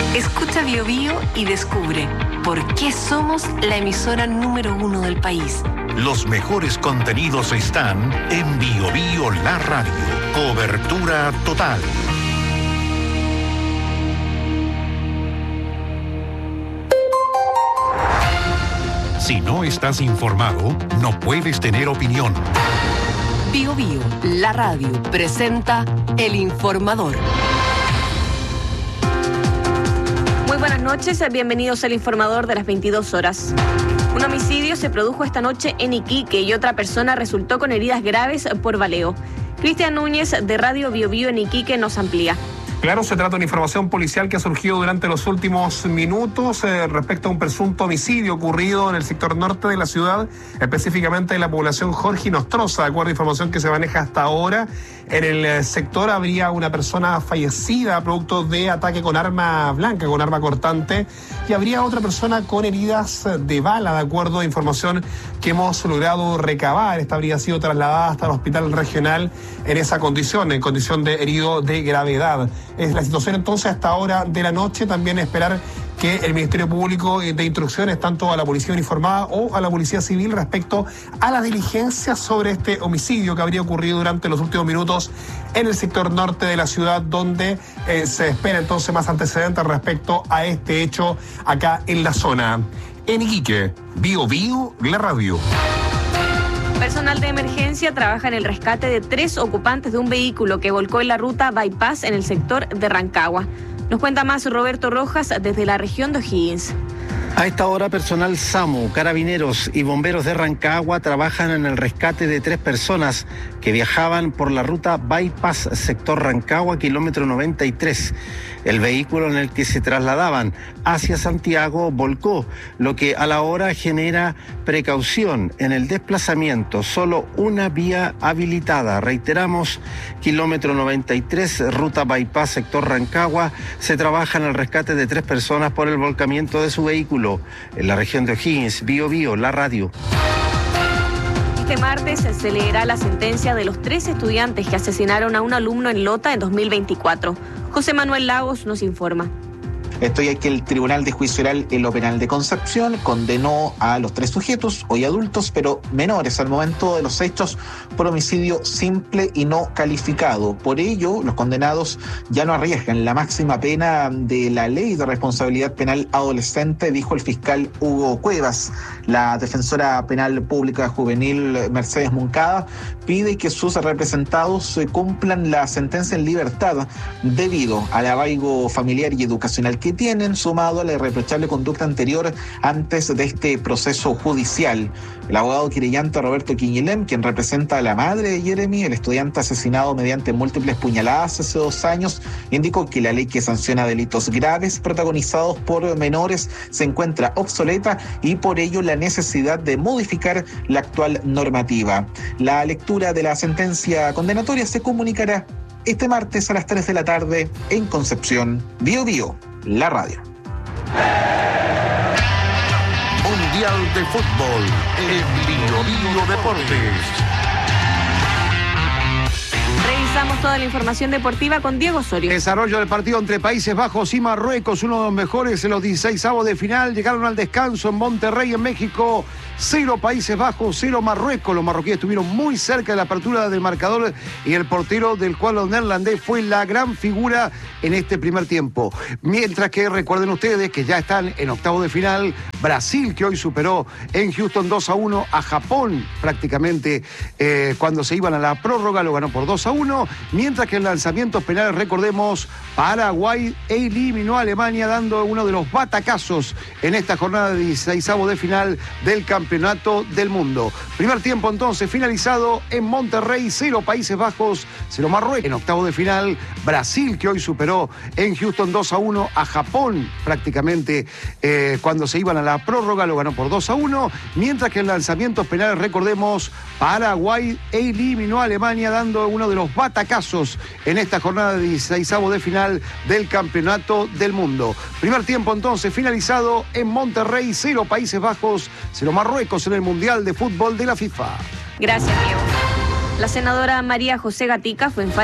Escucha Bio Bio y descubre por qué somos la emisora número 1 del país. Los mejores contenidos están en Bio Bio La Radio. Cobertura total. Si no estás informado, no puedes tener opinión. Bio Bio, la radio, presenta El Informador. Muy buenas noches, bienvenidos al Informador de las 22 horas. Un homicidio se produjo esta noche en Iquique y otra persona resultó con heridas graves por baleo. Cristian Núñez, de Radio Bio Bio en Iquique, nos amplía. Claro, se trata de una información policial que ha surgido durante los últimos minutos respecto a un presunto homicidio ocurrido en el sector norte de la ciudad, específicamente en la población Jorge Nostroza. De acuerdo a información que se maneja hasta ahora, en el sector habría una persona fallecida producto de ataque con arma blanca, con arma cortante, y habría otra persona con heridas de bala, de acuerdo a información que hemos logrado recabar. Esta habría sido trasladada hasta el hospital regional en esa condición, en condición de herido de gravedad. Es la situación entonces hasta ahora de la noche. También esperar que el Ministerio Público dé instrucciones tanto a la Policía Uniformada o a la Policía Civil respecto a las diligencias sobre este homicidio que habría ocurrido durante los últimos minutos en el sector norte de la ciudad, donde se espera entonces más antecedentes respecto a este hecho acá en la zona. En Iquique, Bio Bio, la radio. Personal de emergencia trabaja en el rescate de 3 ocupantes de un vehículo que volcó en la ruta Bypass en el sector de Rancagua. Nos cuenta más Roberto Rojas desde la región de O'Higgins. A esta hora, personal SAMU, carabineros y bomberos de Rancagua trabajan en el rescate de 3 personas que viajaban por la ruta Bypass, sector Rancagua, kilómetro 93. El vehículo en el que se trasladaban hacia Santiago volcó, lo que a la hora genera precaución en el desplazamiento. Solo una vía habilitada. Reiteramos, kilómetro 93, ruta Bypass, sector Rancagua. Se trabaja en el rescate de 3 personas por el volcamiento de su vehículo. En la región de O'Higgins, Bio Bio, la radio. Este martes se leerá la sentencia de los 3 estudiantes que asesinaron a un alumno en Lota en 2024. José Manuel Lagos nos informa. Estoy aquí, el Tribunal de Juicio Oral en lo Penal de Concepción condenó a los 3 sujetos, hoy adultos, pero menores al momento de los hechos, por homicidio simple y no calificado. Por ello, los condenados ya no arriesgan la máxima pena de la Ley de Responsabilidad Penal Adolescente, dijo el fiscal Hugo Cuevas. La defensora penal pública juvenil Mercedes Moncada pide que sus representados cumplan la sentencia en libertad debido al arraigo familiar y educacional que tienen, sumado a la irreprochable conducta anterior antes de este proceso judicial. El abogado querellante Roberto Quiñelem, quien representa a la madre de Jeremy, el estudiante asesinado mediante múltiples puñaladas hace 2 años, indicó que la ley que sanciona delitos graves protagonizados por menores se encuentra obsoleta y por ello la necesidad de modificar la actual normativa. La lectura de la sentencia condenatoria se comunicará este martes a las 3 de la tarde en Concepción. Bio Bio, la radio. Mundial de Fútbol en Bio Bio Deportes. Revisamos toda la información deportiva con Diego Osorio. Desarrollo del partido entre Países Bajos y Marruecos, uno de los mejores en los 16avos de final. Llegaron al descanso en Monterrey, en México. 0 Países Bajos, 0 Marruecos. Los marroquíes estuvieron muy cerca de la apertura del marcador y el portero del cuadro neerlandés fue la gran figura en este primer tiempo. Mientras que recuerden ustedes que ya están en octavos de final. Brasil, que hoy superó en Houston 2-1 a Japón prácticamente cuando se iban a la prórroga, lo ganó por 2-1. Mientras que en lanzamientos penales, recordemos, Paraguay eliminó a Alemania dando uno de los batacazos en esta jornada de 16avos de final del Campeonato del Mundo. Primer tiempo entonces finalizado en Monterrey, 0 Países Bajos, 0 Marruecos. En octavos de final, Brasil, que hoy superó en Houston 2-1 a Japón prácticamente cuando se iban a la prórroga, lo ganó por 2-1. Mientras que en lanzamientos penales, recordemos, Paraguay eliminó a Alemania dando uno de los batacazos en esta jornada de 16avos de final del Campeonato del Mundo. Primer tiempo entonces finalizado en Monterrey, 0 Países Bajos, 0 Marruecos en el Mundial de Fútbol de la FIFA. Gracias, Diego. La senadora María José Gatica fue enfática